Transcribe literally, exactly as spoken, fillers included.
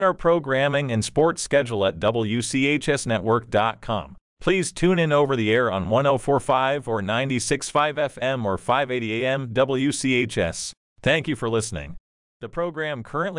our programming and sports schedule at W C H S network dot com. Please tune in over the air on one oh four point five or ninety-six point five F M or five eighty A M W C H S. Thank you for listening. The program currently